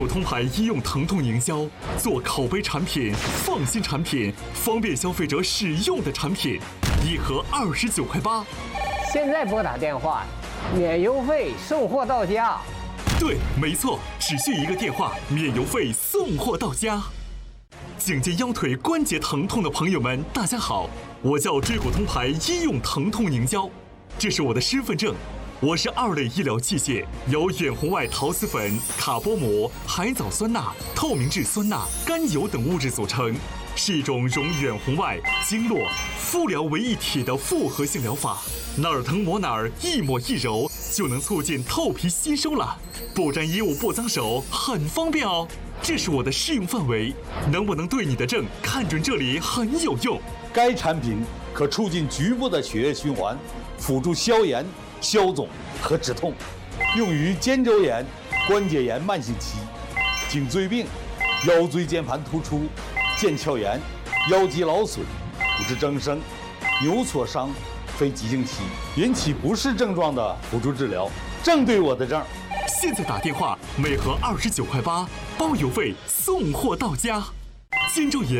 通牌医用疼痛营销，做口碑产品、放心产品、方便消费者使用的产品，一盒29.8块。 现在拨打电话，免邮费送货到家。 对，没错，只需一个电话，免邮费送货到家。颈肩腰腿关节疼痛的朋友们，大家好，我叫椎骨通牌医用疼痛凝胶，这是我的身份证。我是2类医疗器械，由远红外陶瓷粉、卡波膜、海藻酸钠、透明质酸钠、甘油等物质组成，是一种融远红外、经络、敷疗为一体的复合性疗法。哪儿疼抹哪儿，一抹一揉就能促进透皮吸收了，不沾衣物不脏手，很方便哦。这是我的适用范围，能不能对你的症看准这里很有用。 该产品可促进局部的血液循环，辅助消炎、消肿和止痛，用于肩周炎、关节炎慢性期、颈椎病、腰椎间盘突出、腱鞘炎、腰肌劳损、骨质增生、扭挫伤、非急性期引起不适症状的辅助治疗，正对我的症。 现在打电话，每盒29.8块，包邮费送货到家。肩周炎。